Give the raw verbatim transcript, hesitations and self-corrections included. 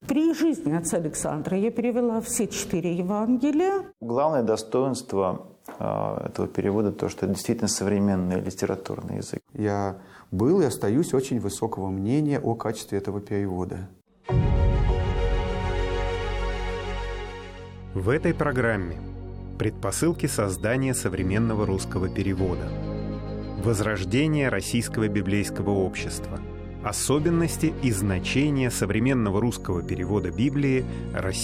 При жизни отца Александра я перевела все четыре Евангелия. Главное достоинство этого перевода то, что это действительно современный литературный язык. Я был и остаюсь очень высокого мнения о качестве этого перевода. В этой программе предпосылки создания современного русского перевода, возрождение российского библейского общества, особенности и значения современного русского перевода Библии России.